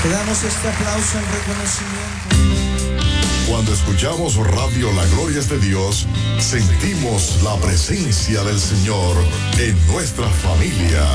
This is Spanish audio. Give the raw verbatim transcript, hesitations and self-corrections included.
Te damos este aplauso en reconocimiento. Cuando escuchamos Radio La Gloria es de Dios, sentimos la presencia del Señor en nuestras familias.